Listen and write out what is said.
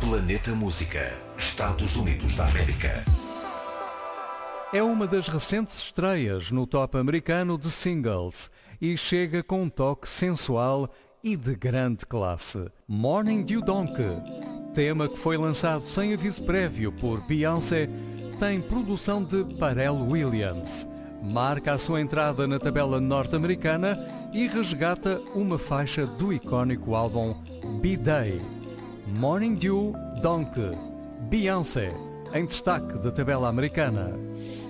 Planeta Música, Estados Unidos da América. É uma das recentes estreias no top americano de singles e chega com um toque sensual e de grande classe. Morning Dew Donkey, tema que foi lançado sem aviso prévio por Beyoncé, tem produção de Pharrell Williams. Marca a sua entrada na tabela norte-americana e resgata uma faixa do icónico álbum B-Day. Morning Dew Donkey, Beyoncé, em destaque da tabela americana.